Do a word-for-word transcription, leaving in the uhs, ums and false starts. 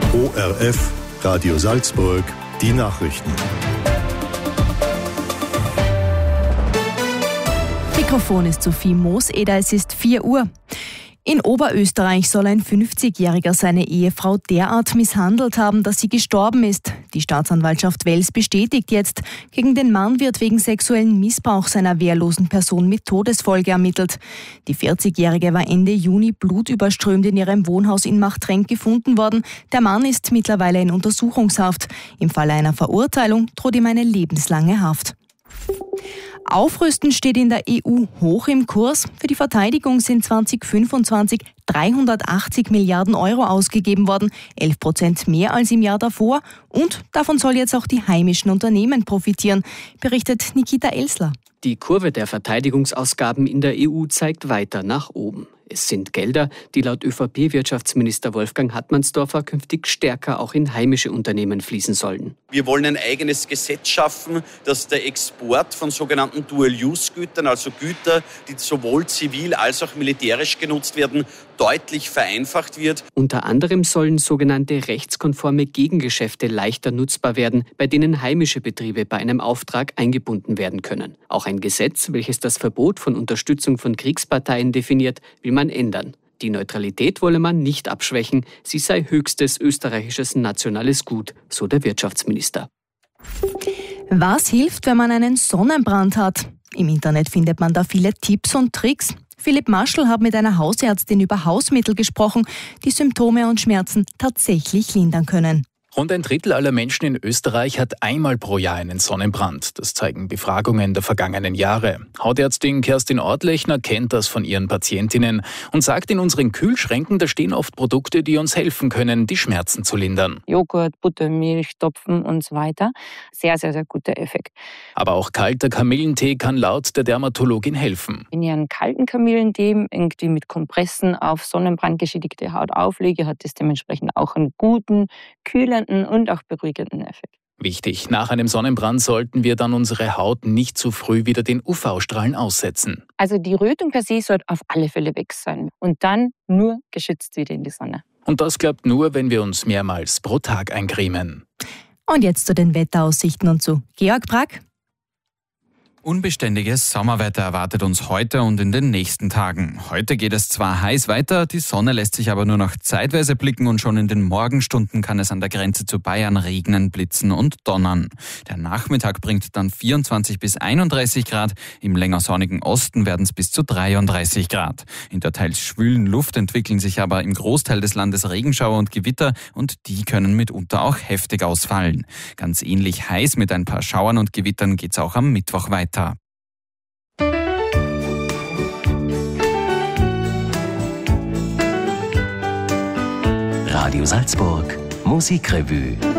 O R F, Radio Salzburg, die Nachrichten. Mikrofon ist Sophie Mooseder, es ist vier Uhr. In Oberösterreich soll ein fünfzigjähriger seine Ehefrau derart misshandelt haben, dass sie gestorben ist. Die Staatsanwaltschaft Wels bestätigt jetzt, gegen den Mann wird wegen sexuellen Missbrauchs einer wehrlosen Person mit Todesfolge ermittelt. Die vierzigjährige war Ende Juni blutüberströmt in ihrem Wohnhaus in Machtrenk gefunden worden. Der Mann ist mittlerweile in Untersuchungshaft. Im Falle einer Verurteilung droht ihm eine lebenslange Haft. Aufrüsten steht in der E U hoch im Kurs. Für die Verteidigung sind zwanzig fünfundzwanzig dreihundertachtzig Milliarden Euro ausgegeben worden, elf Prozent mehr als im Jahr davor. Und davon soll jetzt auch die heimischen Unternehmen profitieren, berichtet Nikita Elsler. Die Kurve der Verteidigungsausgaben in der E U zeigt weiter nach oben. Es sind Gelder, die laut ÖVP-Wirtschaftsminister Wolfgang Hartmannsdorfer künftig stärker auch in heimische Unternehmen fließen sollen. Wir wollen ein eigenes Gesetz schaffen, dass der Export von sogenannten Dual-Use-Gütern, also Güter, die sowohl zivil als auch militärisch genutzt werden, deutlich vereinfacht wird. Unter anderem sollen sogenannte rechtskonforme Gegengeschäfte leichter nutzbar werden, bei denen heimische Betriebe bei einem Auftrag eingebunden werden können. Auch ein Gesetz, welches das Verbot von Unterstützung von Kriegsparteien definiert, will man ändern. Die Neutralität wolle man nicht abschwächen, sie sei höchstes österreichisches nationales Gut, so der Wirtschaftsminister. Was hilft, wenn man einen Sonnenbrand hat? Im Internet findet man da viele Tipps und Tricks. Philipp Maschl hat mit einer Hausärztin über Hausmittel gesprochen, die Symptome und Schmerzen tatsächlich lindern können. Rund ein Drittel aller Menschen in Österreich hat einmal pro Jahr einen Sonnenbrand. Das zeigen Befragungen der vergangenen Jahre. Hautärztin Kerstin Ortlechner kennt das von ihren Patientinnen und sagt, in unseren Kühlschränken, da stehen oft Produkte, die uns helfen können, die Schmerzen zu lindern. Joghurt, Buttermilch, Topfen und so weiter. Sehr, sehr, sehr guter Effekt. Aber auch kalter Kamillentee kann laut der Dermatologin helfen. Wenn ich einen kalten Kamillentee irgendwie mit Kompressen auf sonnenbrandgeschädigte Haut auflege, hat das dementsprechend auch einen guten, kühlenden und auch beruhigenden Effekt. Wichtig, nach einem Sonnenbrand sollten wir dann unsere Haut nicht zu früh wieder den U V-Strahlen aussetzen. Also die Rötung per se sollte auf alle Fälle weg sein und dann nur geschützt wieder in die Sonne. Und das klappt nur, wenn wir uns mehrmals pro Tag eincremen. Und jetzt zu den Wetteraussichten und zu Georg Brack. Unbeständiges Sommerwetter erwartet uns heute und in den nächsten Tagen. Heute geht es zwar heiß weiter, die Sonne lässt sich aber nur noch zeitweise blicken und schon in den Morgenstunden kann es an der Grenze zu Bayern regnen, blitzen und donnern. Der Nachmittag bringt dann vierundzwanzig bis einunddreißig Grad, im länger sonnigen Osten werden es bis zu dreiunddreißig Grad. In der teils schwülen Luft entwickeln sich aber im Großteil des Landes Regenschauer und Gewitter und die können mitunter auch heftig ausfallen. Ganz ähnlich heiß mit ein paar Schauern und Gewittern geht's auch am Mittwoch weiter. Radio Salzburg, Musikrevue.